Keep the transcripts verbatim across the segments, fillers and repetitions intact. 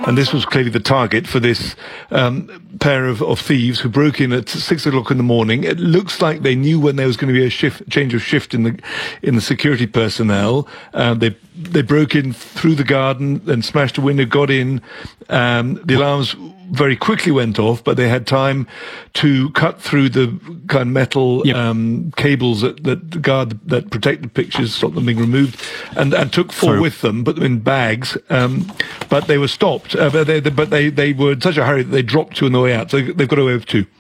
and this was clearly the target for this um, pair of, of thieves who broke in at six o'clock in the morning. It looks like they knew when there was going to be a shift, change of shift in the in the security personnel. Uh, they they broke in through the garden and smashed a window, got in. Um, the alarms very quickly went off, but they had time to cut through the kind of metal yep. um, cables that, that guard that protect the pictures, stop them being removed, and, and took four Sorry. with them, put them in bags. Um, but they were stopped. Uh, but they, they, but they, they were in such a hurry that they dropped two on the way out. So they've got away with two.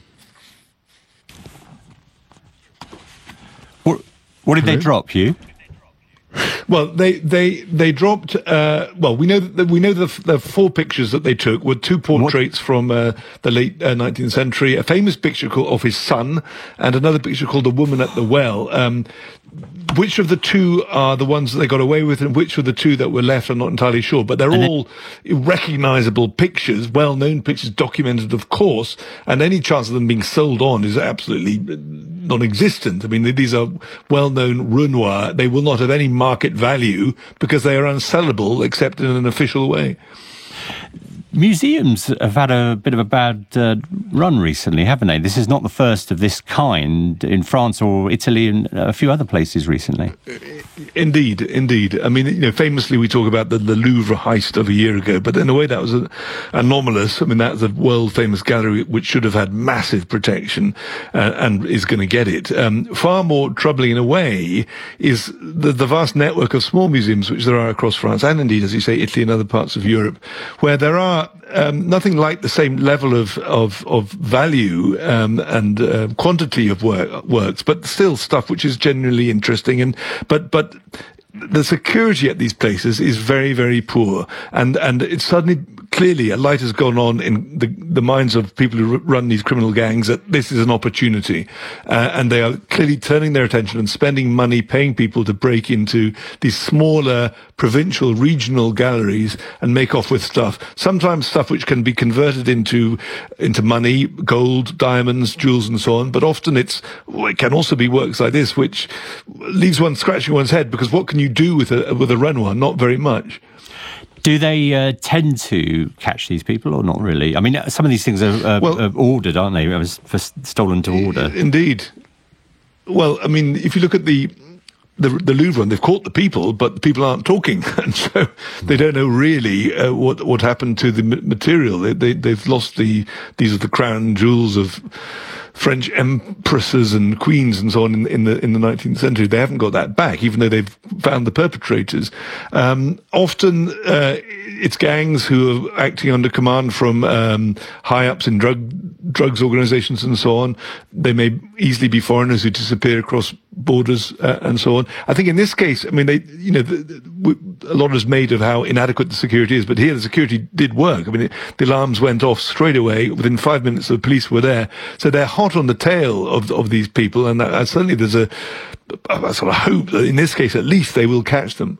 What, what did Hello? they drop, Hugh? Well, they they they dropped. Uh, well, we know that we know the, the four pictures that they took were two portraits what? from uh, the late uh, nineteenth century, a famous picture called, of his son, and another picture called "The Woman at the Well." Um, which of the two are the ones that they got away with, and which of the two that were left, I'm not entirely sure. But they're and all then, recognisable pictures, well-known pictures, documented, of course. And any chance of them being sold on is absolutely non-existent. I mean, these are well-known Renoir. They will not have any market value because they are unsellable except in an official way. Museums have had a bit of a bad uh, run recently, haven't they? This is not the first of this kind in France or Italy and a few other places recently. Indeed, indeed. I mean, you know, famously we talk about the, the Louvre heist of a year ago, but in a way that was a, anomalous. I mean, that's a world-famous gallery which should have had massive protection uh, and is going to get it. Um, far more troubling in a way is the, the vast network of small museums which there are across France and indeed, as you say, Italy and other parts of Europe, where there are Um, nothing like the same level of of, of value um, and uh, quantity of work, works, but still stuff which is genuinely interesting. And but but the security at these places is very very poor, and and it's suddenly clearly a light has gone on in the the minds of people who r- run these criminal gangs that this is an opportunity, uh, and they are clearly turning their attention and spending money paying people to break into these smaller provincial, regional galleries and make off with stuff. Sometimes stuff which can be converted into into money, gold, diamonds, jewels, and so on. But often it's it can also be works like this, which leaves one scratching one's head because what can you do with a with a Renoir? Not very much. Do they uh, tend to catch these people or not really? I mean, some of these things are, uh, well, are ordered, aren't they? It was for stolen to order. Indeed. Well, I mean, if you look at the the, the Louvre, they've caught the people, but the people aren't talking, and so they don't know really uh, what what happened to the material. They, they they've lost the these are the crown jewels of French empresses and queens and so on in, in the in the nineteenth century. They haven't got that back, even though they've found the perpetrators. Um, often uh, it's gangs who are acting under command from um, high ups in drug drugs organizations and so on. They may easily be foreigners who disappear across borders uh, and so on. I think in this case, I mean, they, you know, the, the, a lot is made of how inadequate the security is, but here the security did work. I mean, it, the alarms went off straight away. Within five minutes, the police were there. So they're hot on the tail of of these people, and uh, certainly there's a, a sort of hope that in this case, at least, they will catch them.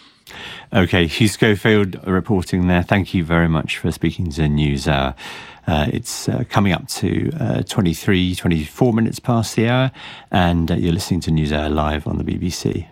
OK, Hugh Schofield reporting there. Thank you very much for speaking to NewsHour. Uh, it's uh, coming up to uh, twenty-three, twenty-four minutes past the hour, and uh, you're listening to NewsHour live on the B B C.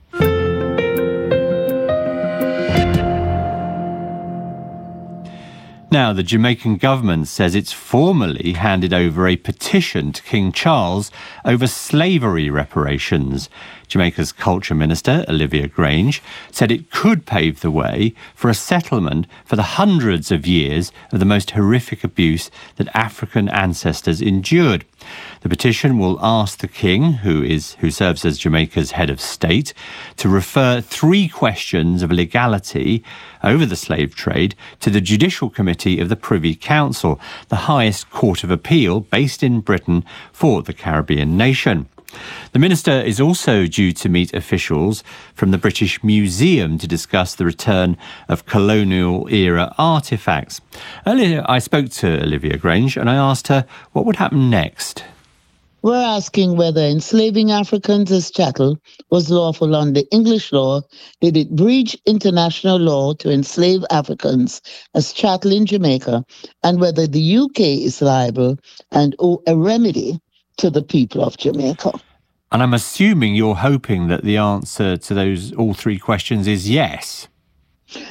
Now, the Jamaican government says it's formally handed over a petition to King Charles over slavery reparations. Jamaica's Culture Minister, Olivia Grange, said it could pave the way for a settlement for the hundreds of years of the most horrific abuse that African ancestors endured. The petition will ask the King, who is who serves as Jamaica's head of state, to refer three questions of legality over the slave trade to the Judicial Committee of the Privy Council, the highest court of appeal based in Britain for the Caribbean nation. The minister is also due to meet officials from the British Museum to discuss the return of colonial-era artefacts. Earlier, I spoke to Olivia Grange and I asked her what would happen next. We're asking whether enslaving Africans as chattel was lawful under English law. Did it breach international law to enslave Africans as chattel in Jamaica? And whether the U K is liable and owe a remedy to the people of Jamaica. And I'm assuming you're hoping that the answer to those all three questions is yes.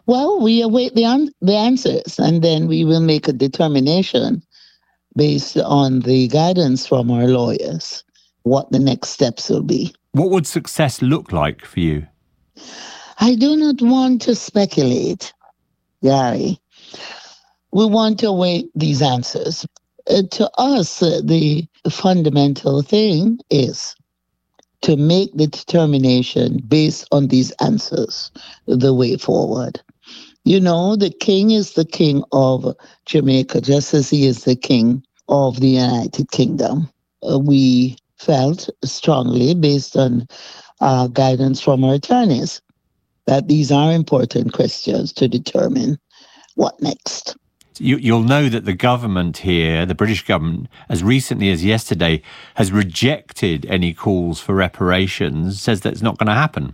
Well, we await the, an- the answers, and then we will make a determination based on the guidance from our lawyers what the next steps will be. What would success look like for you? I do not want to speculate, Gary. We want to await these answers. Uh, to us, uh, the fundamental thing is to make the determination based on these answers, the way forward. You know, the king is the king of Jamaica, just as he is the king of the United Kingdom. Uh, we felt strongly, based on uh, guidance from our attorneys, that these are important questions to determine what next. You, you'll know that the government here, the British government, as recently as yesterday, has rejected any calls for reparations, says that it's not going to happen.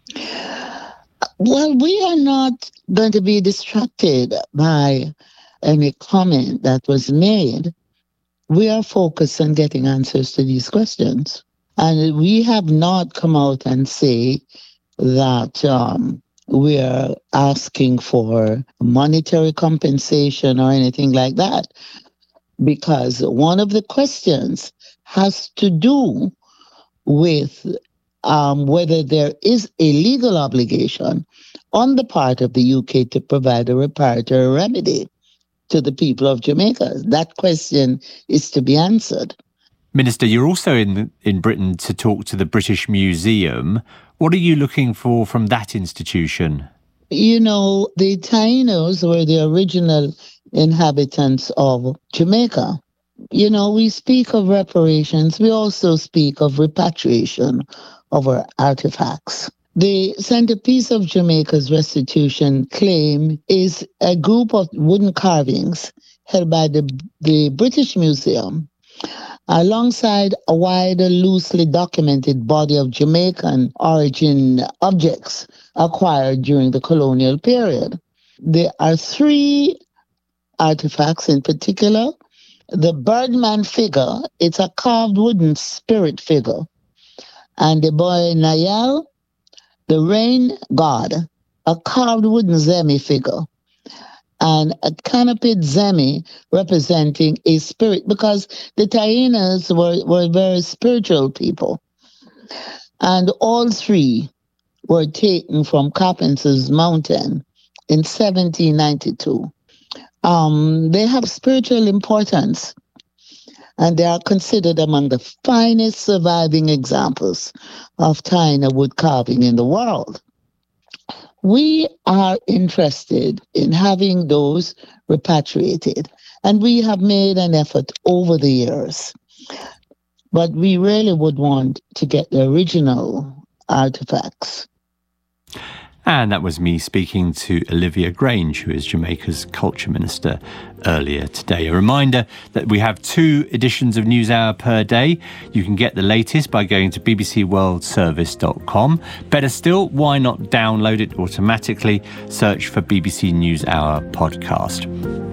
Well, we are not going to be distracted by any comment that was made. We are focused on getting answers to these questions. And we have not come out and say that um, we are asking for monetary compensation or anything like that, because one of the questions has to do with um, whether there is a legal obligation on the part of the U K to provide a reparatory remedy to the people of Jamaica. That question is to be answered. Minister, you're also in in Britain to talk to the British Museum. What are you looking for from that institution? You know, the Tainos were the original inhabitants of Jamaica. You know, we speak of reparations. We also speak of repatriation of our artifacts. The centerpiece of Jamaica's restitution claim is a group of wooden carvings held by the, the British Museum, alongside a wider, loosely documented body of Jamaican origin objects acquired during the colonial period. There are three artifacts in particular. The Birdman figure, it's a carved wooden spirit figure. And the boy Nayal, the rain god, a carved wooden zemi figure. And a canopied zemi representing a spirit, because the Tainas were, were very spiritual people. And all three were taken from Carpenter's Mountain in seventeen ninety-two. Um, they have spiritual importance, and they are considered among the finest surviving examples of Taina wood carving in the world. We are interested in having those repatriated, and we have made an effort over the years. But we really would want to get the original artifacts. And that was me speaking to Olivia Grange, who is Jamaica's Culture Minister, earlier today. A reminder that we have two editions of NewsHour per day. You can get the latest by going to b b c world service dot com. Better still, why not download it automatically? Search for B B C NewsHour podcast.